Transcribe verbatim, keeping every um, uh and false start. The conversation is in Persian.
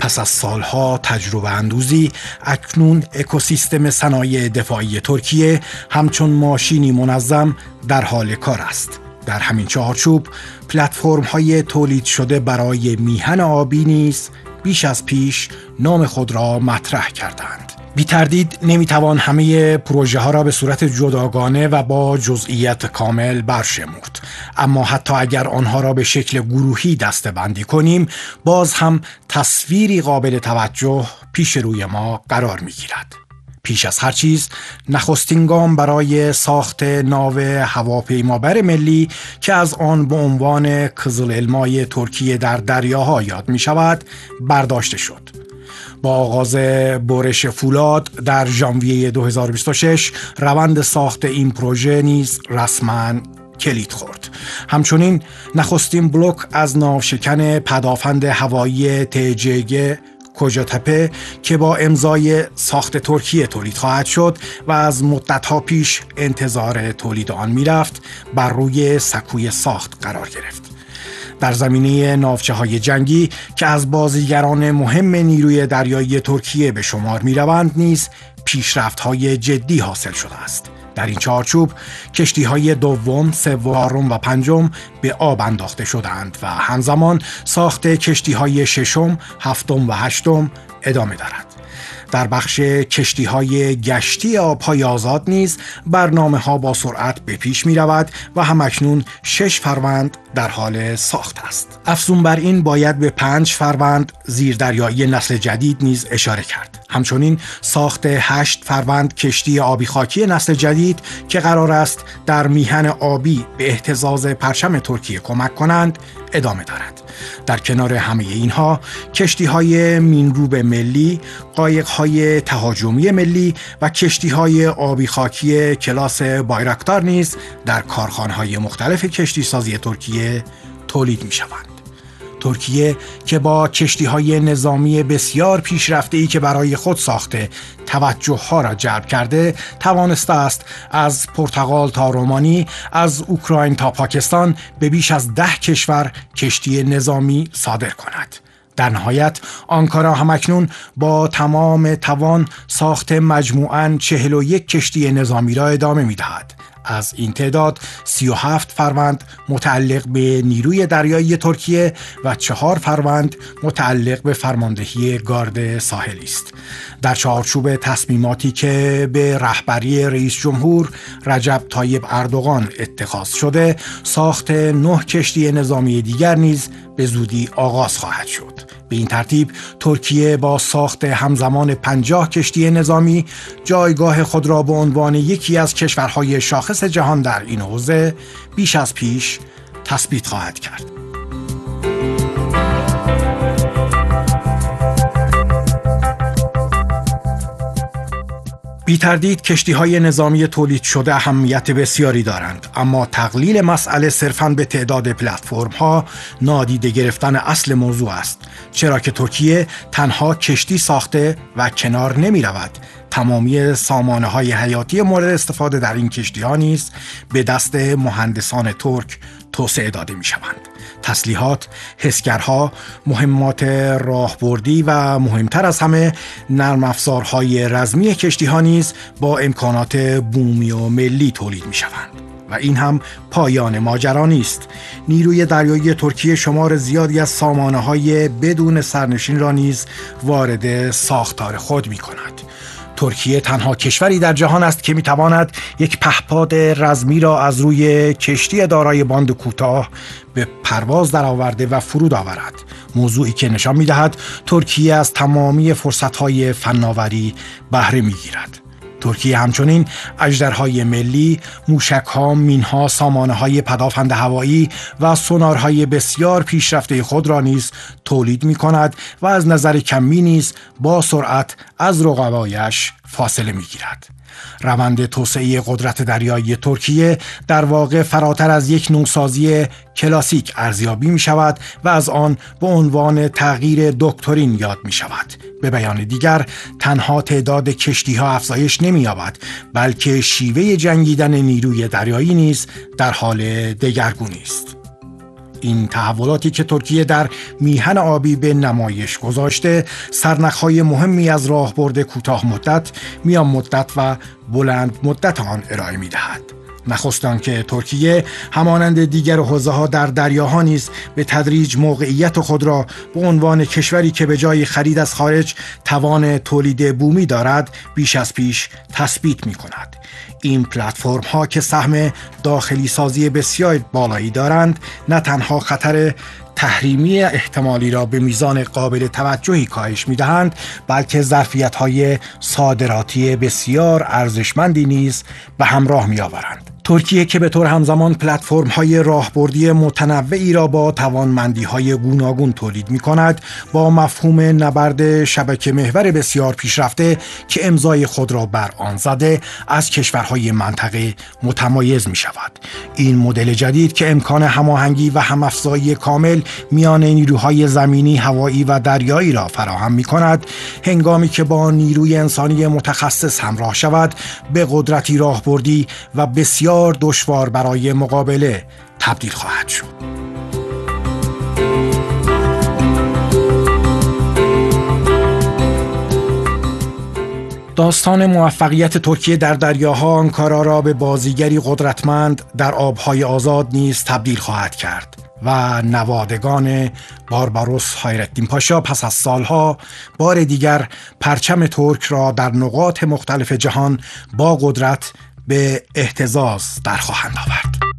پس از سالها تجربه اندوزی اکنون اکوسیستم صنایع دفاعی ترکیه همچون ماشینی منظم در حال کار است. در همین چارچوب پلتفرم‌های تولید شده برای میهن آبی نیز بیش از پیش نام خود را مطرح کردند. بی تردید نمیتوان همه پروژه ها را به صورت جداگانه و با جزئیات کامل برشمرد، اما حتی اگر آنها را به شکل گروهی دسته‌بندی کنیم باز هم تصویری قابل توجه پیش روی ما قرار میگیرد. پیش از هر چیز نخستین گام برای ساخت ناو هواپیمابر ملی که از آن به عنوان کزال‌المای ترکیه در دریاها یاد می شود برداشته شد. با آغاز برش فولاد در ژانویه دو هزار و بیست و شش روند ساخت این پروژه نیز رسما کلید خورد. همچنین نخستین بلوک از ناوشکن پدافند هوایی تجگ کوژتپه که با امضای ساخت ترکیه تولید خواهد شد و از مدت‌ها پیش انتظار تولید آن می‌رفت بر روی سکوی ساخت قرار گرفت. در زمینه ناوچه‌های جنگی که از بازیگران مهم نیروی دریایی ترکیه به شمار می‌روند نیز پیشرفت‌های جدی حاصل شده است. در این چارچوب کشتی‌های دوم، سوم و پنجم به آب انداخته شدند و همزمان ساخت کشتی‌های ششم، هفتم و هشتم ادامه دارد. در بخش کشتی‌های گشتی آب‌های آزاد نیز برنامه‌ها با سرعت به پیش می‌رود و همکنون شش فروند در حال ساخت است. افزون بر این باید به پنج فروند زیردریایی نسل جدید نیز اشاره کرد. همچنین ساخت هشت فروند کشتی آبی خاکی نسل جدید که قرار است در میهن آبی به اهتزاز پرچم ترکیه کمک کنند ادامه دارد. در کنار همه اینها کشتی‌های مینروب ملی، قایق‌های تهاجمی ملی و کشتی‌های آبی خاکی کلاس بایراکتار نیز در کارخانه‌های مختلف کشتیسازی ترکیه تولید می‌شوند. ترکیه که با کشتی‌های نظامی بسیار پیشرفته‌ای که برای خود ساخته توجه‌ها را جلب کرده، توانسته است از پرتغال تا رومانی، از اوکراین تا پاکستان به بیش از ده کشور کشتی نظامی صادر کند. در نهایت آنکارا همکنون با تمام توان ساخت مجموعاً چهل و یک کشتی نظامی را ادامه می‌دهد. از این تعداد سی و هفت فروند متعلق به نیروی دریایی ترکیه و چهار فروند متعلق به فرماندهی گارد ساحلی است. در چارچوب تصمیماتی که به رهبری رئیس جمهور رجب طایب اردوغان اتخاذ شده، ساخت نه کشتی نظامی دیگر نیز به زودی آغاز خواهد شد. به این ترتیب ترکیه با ساخت همزمان پنجاه کشتی نظامی جایگاه خود را به عنوان یکی از کشورهای شاخص جهان در این حوزه بیش از پیش تثبیت خواهد کرد. بی تردید کشتی‌های نظامی تولید شده اهمیت بسیاری دارند، اما تقلیل مسئله صرفاً به تعداد پلتفرم‌ها نادیده گرفتن اصل موضوع است، چرا که ترکیه تنها کشتی ساخته و کنار نمی رود. تمامی سامانه‌های حیاتی مورد استفاده در این کشتی‌ها نیز به دست مهندسان ترک توسعه داده می‌شوند. تسلیحات، حسگرها، مهمات راهبردی و مهمتر از همه نرم افزارهای رزمی کشتی‌ها نیز با امکانات بومی و ملی تولید می‌شوند. و این هم پایان ماجرا نیست. نیروی دریایی ترکیه شمار زیادی از سامانه‌های بدون سرنشین را نیز وارد ساختار خود می‌کند. ترکیه تنها کشوری در جهان است که میتواند یک پهپاد رزمی را از روی کشتی دارای باند کوتاه به پرواز درآورده و فرود آورد. موضوعی که نشان میدهد ترکیه از تمامی فرصت‌های فناوری بهره میگیرد. ترکیه همچنین اژدرهای ملی، موشک‌ها، مین‌ها، سامانه‌های پدافند هوایی و سونارهای بسیار پیشرفته خود را نیز تولید می‌کند و از نظر کمی نیز با سرعت از رقبایش فاصله می‌گیرد. روند توسعه قدرت دریایی ترکیه در واقع فراتر از یک نوسازی کلاسیک ارزیابی می شود و از آن به عنوان تغییر دکترین یاد می شود. به بیان دیگر تنها تعداد کشتی ها افزایش نمی یابد، بلکه شیوه جنگیدن نیروی دریایی نیز در حال دگرگونی است. این تحولاتی که ترکیه در میهن آبی به نمایش گذاشته سرنخهای مهمی از راهبرد کوتاه مدت، میان مدت و بلند مدت آن ارائه می‌دهد. نخست آنکه ترکیه همانند دیگر حوزه‌ها در دریاها نیز به تدریج موقعیت خود را به عنوان کشوری که به جای خرید از خارج توان تولید بومی دارد بیش از پیش تثبیت می‌کند. این پلتفرم ها که سهم داخلی سازی بسیار بالایی دارند نه تنها خطر تحریمی احتمالی را به میزان قابل توجهی کاهش می‌دهند، بلکه ظرفیت‌های صادراتی بسیار ارزشمندی نیز به همراه می‌آورند. ترکیه که به طور همزمان پلتفرم‌های راهبردی متنوعی را با توانمندی‌های گوناگون تولید می‌کند، با مفهوم نبرد شبکه محور بسیار پیشرفته که امضای خود را بر آن زده، از کشورهای منطقه متمایز می‌شود. این مدل جدید که امکان هماهنگی و هم‌افزایی کامل میان نیروهای زمینی، هوایی و دریایی را فراهم می‌کند، هنگامی که با نیروی انسانی متخصص همراه شود، به قدرتی راهبردی و بسیار دشوار برای مقابله تبدیل خواهد شد. داستان موفقیت ترکیه در دریاها آنکارا را به بازیگری قدرتمند در آبهای آزاد نیز تبدیل خواهد کرد و نوادگان بارباروس هایرالدین پاشا پس از سالها بار دیگر پرچم ترک را در نقاط مختلف جهان با قدرت به اهتزاز در خواهند آورد.